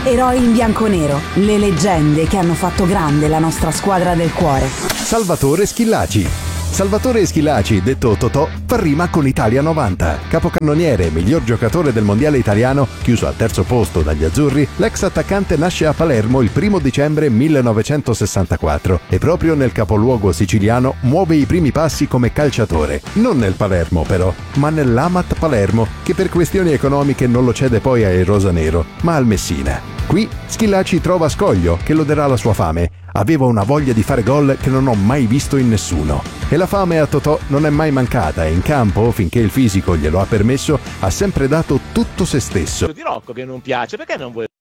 Eroi in bianconero, le leggende che hanno fatto grande la nostra squadra del cuore. Salvatore Schillaci. Salvatore Schillaci, detto Totò, fa rima con Italia 90. Capocannoniere e miglior giocatore del mondiale italiano, chiuso al terzo posto dagli azzurri, l'ex attaccante nasce a Palermo il 1 dicembre 1964 e proprio nel capoluogo siciliano muove i primi passi come calciatore. Non nel Palermo però, ma nell'Amat Palermo, che per questioni economiche non lo cede poi ai rosanero, ma al Messina. Qui Schillaci trova Scoglio, che loderà la sua fame. Aveva una voglia di fare gol che non ho mai visto in nessuno. E la fame a Totò non è mai mancata e in campo, finché il fisico glielo ha permesso, ha sempre dato tutto se stesso. Di Rocco che non piace, perché non vuoi